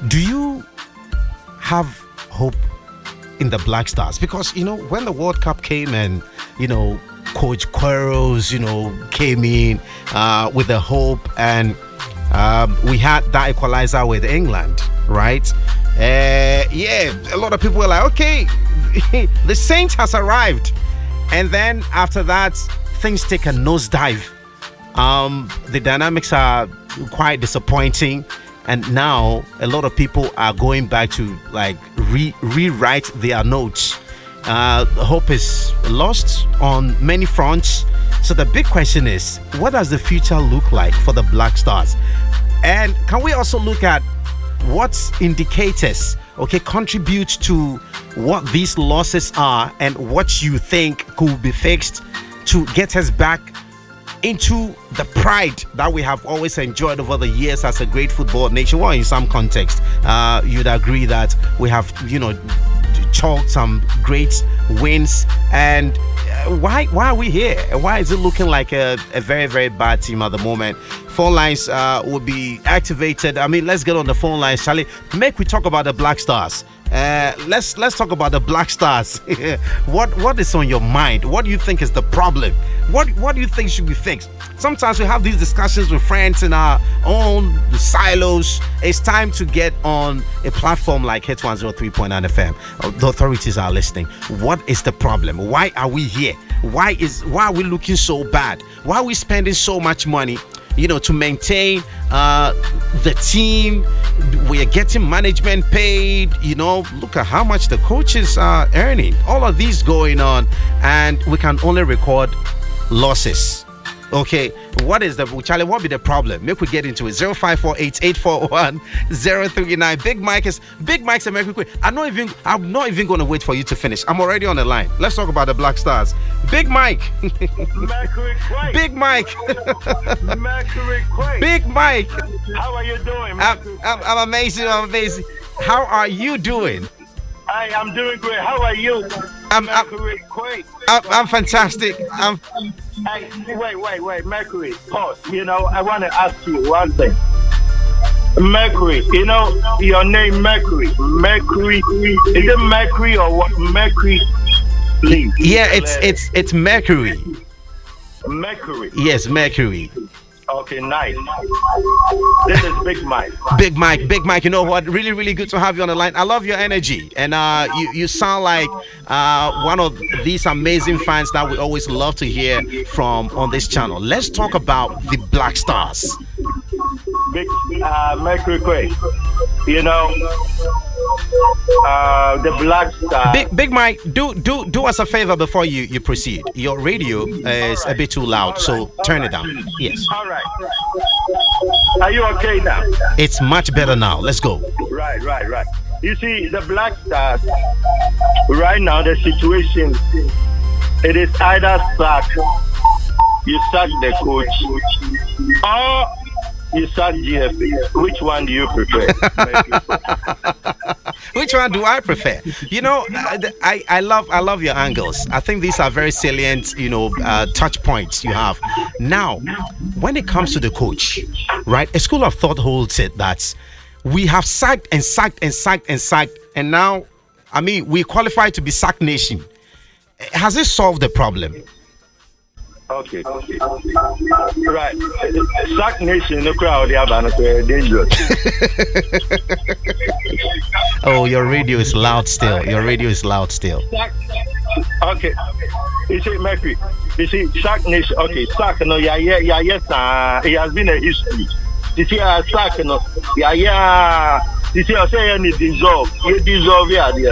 Do you have hope in the Black Stars? Because, when the World Cup came and, Coach Queiroz, came in with the hope, and we had that equalizer with England, right? A lot of people were like, okay, the Saints has arrived. And then after that, things take a nosedive. The dynamics are quite disappointing. And now a lot of people are going back to rewrite their notes. Hope is lost on many fronts. So the big question is, what does the future look like for the Black Stars? And can we also look at what indicators, contribute to what these losses are and what you think could be fixed to get us back into the pride that we have always enjoyed over the years as a great football nation? Well, in some context, you'd agree that we have, chalked some great wins. And why are we here? Why is it looking like a very, very bad team at the moment? Phone lines will be activated. I mean, let's get on the phone lines, Charlie. Make we talk about the Black Stars. Let's talk about the Black Stars. What is on your mind? What do you think is the problem? What do you think should be fixed? Sometimes we have these discussions with friends in our own silos. It's time to get on a platform like Hit 103.9 FM. The authorities are listening. What is the problem? Why are we here? Why are we looking so bad? Why are we spending so much money, to maintain the team? We are getting management paid. Look at how much the coaches are earning. All of these going on, and we can only record losses. Okay, what will be the problem? Make we get into it. 0548-841-039. Big Mike's American quick. I'm not even going to wait for you to finish. I'm already on the line. Let's talk about the Black Stars. Big Mike. Big Mike. Big Mike. How are you doing? I'm amazing. How are you doing? I'm doing great. How are you? I'm fantastic. Wait, Mercury. Pause. I want to ask you one thing. Mercury, your name Mercury. Mercury, is it Mercury or what? Mercury, please. Yeah, it's Mercury. Mercury. Yes, Mercury. Okay, nice. This is Big Mike. Big Mike. You know what? Really, really good to have you on the line. I love your energy, and you sound like one of these amazing fans that we always love to hear from on this channel. Let's talk about the Black Stars. Big Mercury Quay. The Black Stars. Big Mike, do us a favor before you proceed. Your radio is a bit too loud, so turn it down. Yes. All right. Are you okay now? It's much better now. Let's go. Right. You see, the Black Stars, right now, the situation, it is either you sack the coach, or you sack GFA. Which one do you prefer? Which one do I prefer? I love your angles. I think these are very salient, touch points you have. Now, when it comes to the coach, right? A school of thought holds it that we have sacked, and now, we qualify to be sack nation. Has it solved the problem? Okay. Right. Sack nation, the crowd, dangerous. Oh, your radio is loud still. Okay. You see, Mercury. Sack nation. Okay, sack. No, yes. It has been a history. You see, sack. No, You see, I say any dissolve. You dissolve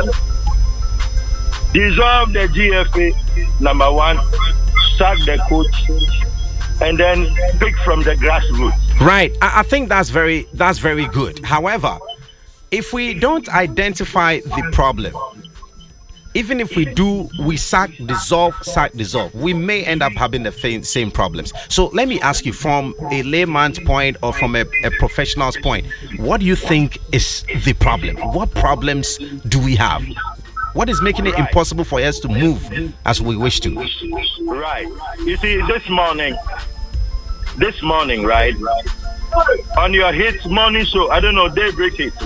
Dissolve the GFA. Number one. Sack the coach, and then pick from the grassroots. Right. I think that's very good. However, if we don't identify the problem, even if we do, we sack, dissolve, we may end up having the same problems. So let me ask you, from a layman's point or from a professional's point, what do you think is the problem? What problems do we have? What is making it impossible for us to move as we wish to? Right. You see, this morning, right? On your Hits morning show, I don't know, Daybreak Hits.